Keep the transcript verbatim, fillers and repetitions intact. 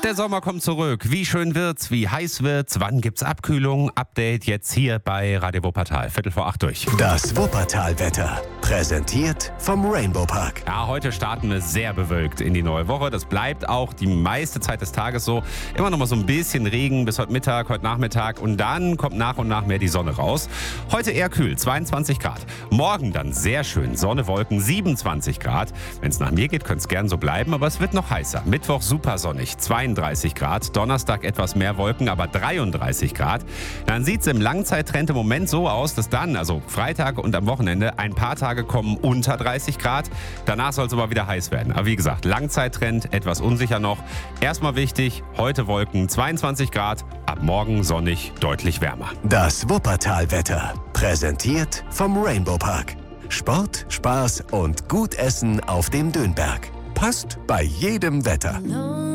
Der Sommer kommt zurück. Wie schön wird's? Wie heiß wird's? Wann gibt's Abkühlung? Update jetzt hier bei Radio Wuppertal. Viertel vor acht durch. Das Wuppertal-Wetter. Präsentiert vom Rainbow Park. Ja, heute starten wir sehr bewölkt in die neue Woche. Das bleibt auch die meiste Zeit des Tages so. Immer noch mal so ein bisschen Regen bis heute Mittag, heute Nachmittag. Und dann kommt nach und nach mehr die Sonne raus. Heute eher kühl, zweiundzwanzig Grad. Morgen dann sehr schön. Sonne, Wolken, siebenundzwanzig Grad. Wenn es nach mir geht, könnte es gern so bleiben. Aber es wird noch heißer. Mittwoch super sonnig, zweiunddreißig Grad. Donnerstag etwas mehr Wolken, aber dreiunddreißig Grad. Dann sieht es im Langzeittrend im Moment so aus, dass dann, also Freitag und am Wochenende, ein paar Tage kommen unter dreißig Grad. Danach soll es aber wieder heiß werden. Aber wie gesagt, Langzeittrend, etwas unsicher noch. Erstmal wichtig, heute Wolken, zweiundzwanzig Grad. Ab morgen sonnig, deutlich wärmer. Das Wuppertal-Wetter. Präsentiert vom Rainbow Park. Sport, Spaß und gut Essen auf dem Dönberg. Passt bei jedem Wetter.